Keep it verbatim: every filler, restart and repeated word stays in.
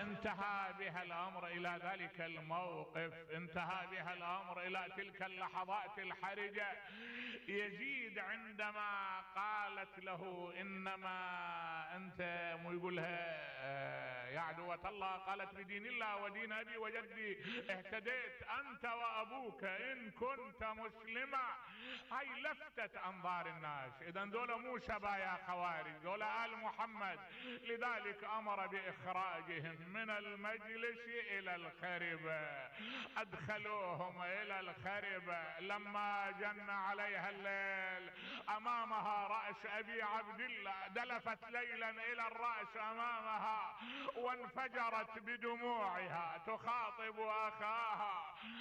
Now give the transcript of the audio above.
انتهى بها الأمر إلى ذلك الموقف، انتهى بها الأمر إلى تلك اللحظات الحرجة. يزيد عندما قالت له إنما أنت، يقولها يا عدوة الله، قالت بدين الله ودين أبي وجدي اهتديت أنت وأبوك إن كنت مسلما. هاي لفتت أنظار الناس. إذن دول مو شبايا خوارج، دول آل محمد. لذلك أمر بإخراجهم من المجلس إلى الخربة، أدخلوهم إلى الخربة. لما جن عليها الليل أمامها رأس أبي عبد الله، دلفت ليلا إلى الرأس أمامها وانفجرت بدموعها تخاطب أخاها.